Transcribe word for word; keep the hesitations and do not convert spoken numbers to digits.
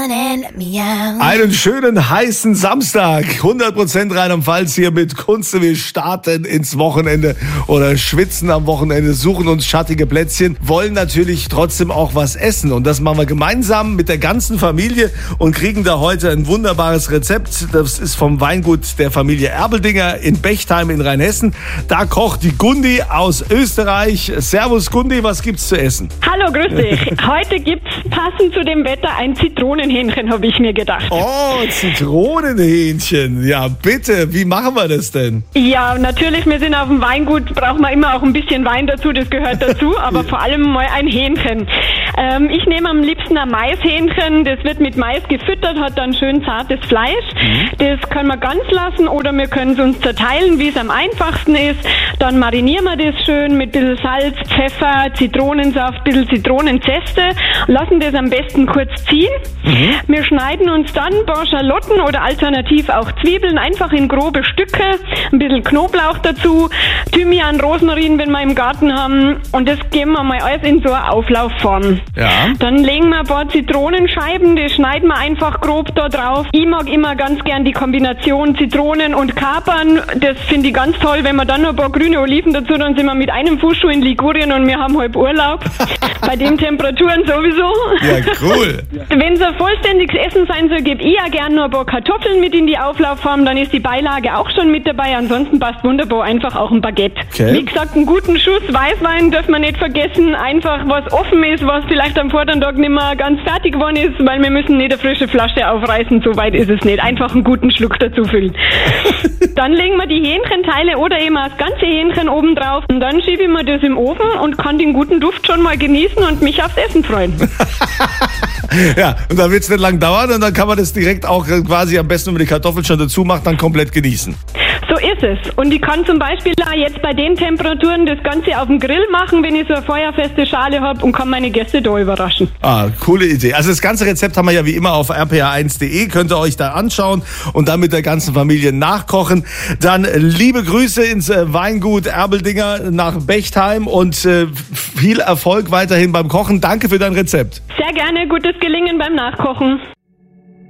and let me out. Einen schönen heißen Samstag, hundert Prozent Rheinland-Pfalz hier mit Kunst. Wir starten ins Wochenende oder schwitzen am Wochenende, suchen uns schattige Plätzchen, wollen natürlich trotzdem auch was essen. Und das machen wir gemeinsam mit der ganzen Familie und kriegen da heute ein wunderbares Rezept. Das ist vom Weingut der Familie Erbeldinger in Bechtheim in Rheinhessen. Da kocht die Gundi aus Österreich. Servus Gundi, was gibt's zu essen? Hallo, grüß dich. Heute gibt's passend zu dem Wetter ein Zitronenhähnchen, habe ich mir gedacht. Oh, Zitronenhähnchen. Ja, bitte. Wie machen wir das denn? Ja, natürlich, wir sind auf dem Weingut, brauchen wir immer auch ein bisschen Wein dazu, das gehört dazu, aber vor allem mal ein Hähnchen. Ähm, ich nehme am liebsten ein Maishähnchen, das wird mit Mais gefüttert, hat dann schön zartes Fleisch. Mhm. Das können wir ganz lassen oder wir können es uns zerteilen, wie es am einfachsten ist. Dann marinieren wir das schön mit ein bisschen Salz, Pfeffer, Zitronensaft, ein bisschen Zitronenzeste, lassen das am besten kurz ziehen. Mhm. Wir schneiden uns dann ein paar Schalotten oder alternativ auch Zwiebeln einfach in grobe Stücke, ein bisschen Knoblauch dazu, Thymian, Rosmarin, wenn wir im Garten haben, und das geben wir mal alles in so eine Auflaufform. Ja. Dann legen wir ein paar Zitronenscheiben, die schneiden wir einfach grob da drauf. Ich mag immer ganz gern die Kombination Zitronen und Kapern, das finde ich ganz toll. Wenn wir dann noch ein paar grüne Oliven dazu, dann sind wir mit einem Fuß schon in Ligurien und wir haben halb Urlaub. Bei den Temperaturen sowieso. Ja, cool. Wenn es ein vollständiges Essen sein soll, gebe ich ja gerne noch ein paar Kartoffeln mit in die Auflaufform, dann ist die Beilage auch schon mit dabei. Ansonsten passt wunderbar einfach auch ein Baguette. Okay. Wie gesagt, einen guten Schuss Weißwein dürfen wir nicht vergessen. Einfach was offen ist, was vielleicht am Vortag nicht mehr ganz fertig geworden ist, weil wir müssen nicht eine frische Flasche aufreißen, so weit ist es nicht. Einfach einen guten Schluck dazu füllen. Dann legen wir die Hähnchenteile oder eben das ganze Hähnchen oben drauf und dann schiebe ich mir das im Ofen und kann den guten Duft schon mal genießen und mich aufs Essen freuen. Ja, und dann wird es nicht lang dauern und dann kann man das direkt auch quasi am besten, wenn man die Kartoffeln schon dazu macht, dann komplett genießen. So ist es. Und ich kann zum Beispiel jetzt bei den Temperaturen das Ganze auf dem Grill machen, wenn ich so eine feuerfeste Schale habe, und kann meine Gäste da überraschen. Ah, coole Idee. Also das ganze Rezept haben wir ja wie immer auf r p r eins punkt d e. Könnt ihr euch da anschauen und dann mit der ganzen Familie nachkochen. Dann liebe Grüße ins Weingut Erbeldinger nach Bechtheim und äh, viel Erfolg weiterhin beim Kochen. Danke für dein Rezept. Sehr gerne. Gutes Gelingen beim Nachkochen.